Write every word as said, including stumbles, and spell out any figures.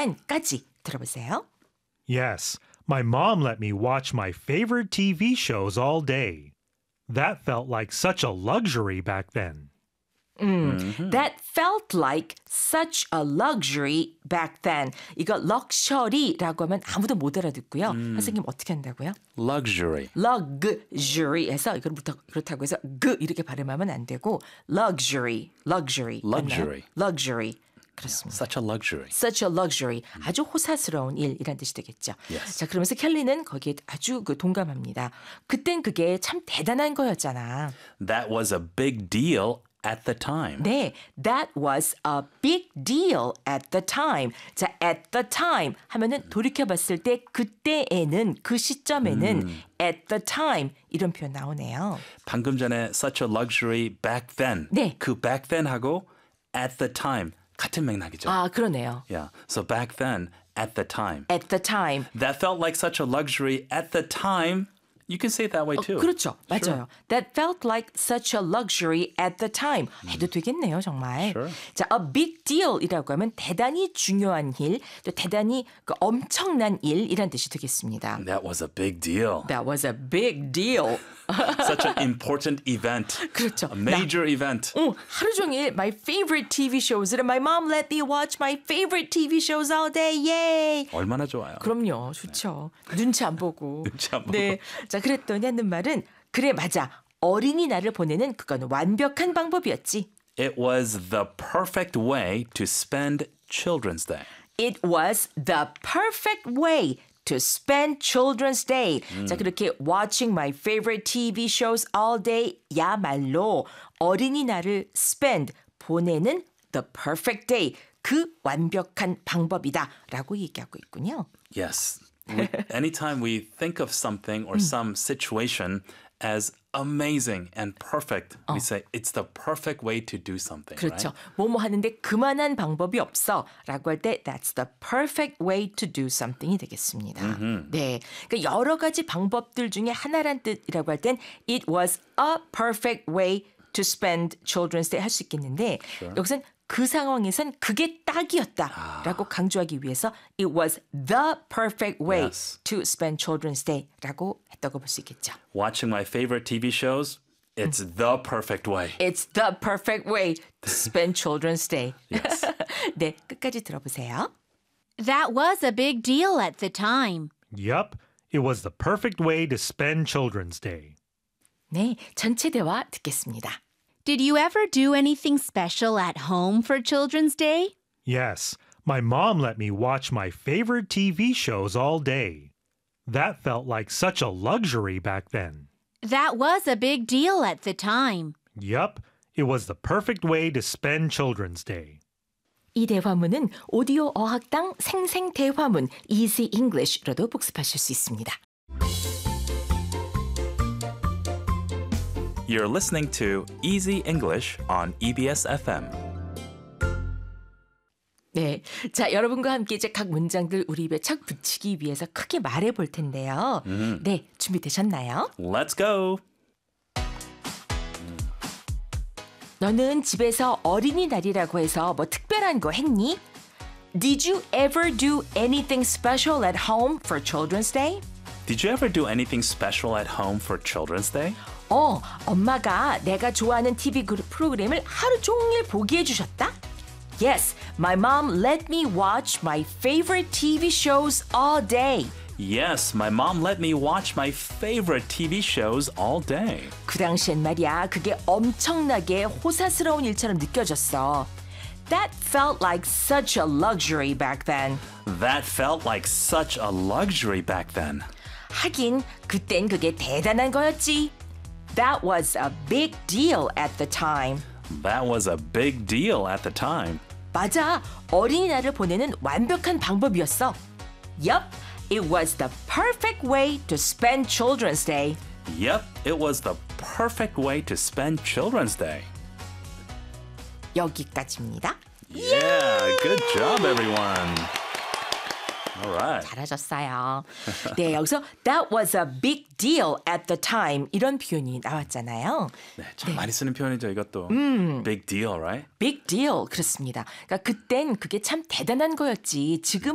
대단까지 들어보세요. Yes, my mom let me watch my favorite T V shows all day. That felt like such a luxury back then. 음, Mm-hmm. That felt like such a luxury back then. 이거 럭셔리라고 하면 아무도 못 알아듣고요. 선생님 어떻게 한다고요? Luxury. luxury에서 이걸 그렇다고 해서 그 이렇게 발음하면 안 되고 luxury, luxury, Luxury. 맞나요? luxury. 그렇습니다. Such a luxury. Such a luxury. 아주 호사스러운 일이란 뜻이 되겠죠. Yes. 자, 그러면서 켈리는 거기에 아주 그 동감합니다. 그땐 그게 참 대단한 거였잖아. That was a big deal at the time. 네, that was a big deal at the time. 자, at the time 하면은 돌이켜봤을 때 그때에는 그 시점에는 음. at the time 이런 표현 나오네요. 방금 전에 such a luxury back then. 네. 그 back then 하고 at the time 같은 맥락이죠. 아, 그러네요. Yeah. So back then at the time. At the time. That felt like such a luxury at the time. You can say it that way too. 어, 그렇죠. 맞아요. That felt like such a luxury at the time. 해도 되겠네요, 정말. Sure. 자, a big deal이라고 하면 대단히 중요한 일, 또 대단히 그 엄청난 일이란 뜻이 되겠습니다. That was a big deal. That was a big deal. Such an important event. 그렇죠. A major event. 어, 하루 종일 my favorite 티비 shows. My mom let me watch my favorite 티비 shows all day. Yay! 얼마나 좋아요. 그럼요. 좋죠. 눈치 안 보고. 눈치 안 보고. 네. 자, 그랬더니 하는 말은 그래 맞아. 어린이날을 보내는 그건 완벽한 방법이었지. It was the perfect way to spend Children's Day. It was the perfect way to spend Children's Day. 음. 자, 그렇게 watching my favorite 티비 shows all day 야말로 어린이날을 spend 보내는 the perfect day 그 완벽한 방법이다라고 얘기하고 있군요. Yes. We, anytime we think of something or some situation as amazing and perfect, we say it's the perfect way to do something. 그렇죠. Right? 뭐뭐 하는데 그만한 방법이 없어 라고 할 때 that's the perfect way to do something이 되겠습니다. 네, 그러니까 여러 가지 방법들 중에 하나란 뜻이라고 할 땐 it was a perfect way to spend Children's Day 할 수 있겠는데 여기서는 그 상황에선 그게 딱이었다라고 아. 강조하기 위해서 it was the perfect way Yes. to spend Children's Day라고 했다고 볼 수 있겠죠. Watching my favorite T V shows, it's the perfect way. It's the perfect way to spend Children's Day. Yes. 네, 끝까지 들어보세요. That was a big deal at the time. Yup, it was the perfect way to spend Children's Day. 네, 전체 대화 듣겠습니다. Did you ever do anything special at home for Children's Day? Yes, my mom let me watch my favorite T V shows all day. That felt like such a luxury back then. That was a big deal at the time. Yup, it was the perfect way to spend Children's Day. 이 대화문은 오디오 어학당 생생 대화문 Easy English로도 복습하실 수 있습니다. You're listening to Easy English on 이비에스 에프엠. 네, 자 여러분과 함께 이제 각 문장들 우리 입에 착 붙이기 위해서 크게 말해 볼 텐데요. 음. 네, 준비되셨나요? Let's go. 너는 집에서 어린이날이라고 해서 뭐 특별한 거 했니? Did you ever do anything special at home for Children's Day? Did you ever do anything special at home for Children's Day? 어, 엄마가 내가 좋아하는 티비 프로그램을 하루 종일 보게 해주셨다? Yes, my mom let me watch my favorite 티비 shows all day. Yes, my mom let me watch my favorite T V shows all day. 그 당시엔 말이야, 그게 엄청나게 호사스러운 일처럼 느껴졌어. That felt like such a luxury back then. That felt like such a luxury back then. 하긴 그땐 그게 대단한 거였지. That was a big deal at the time. That was a big deal at the time. 맞아, 어린이날을 보내는 완벽한 방법이었어. Yup, it was the perfect way to spend Children's Day. Yep, it was the perfect way to spend Children's Day. 여기까지입니다. Yeah, good job, everyone. All right. 잘하셨어요. 네, 여기서 that was a big deal at the time 이런 표현이 나왔잖아요. 네, 참 많이 쓰는 표현이죠, 이것도. Big deal, right? big deal 그렇습니다. 그러니까 그땐 그게 참 대단한 거였지. 지금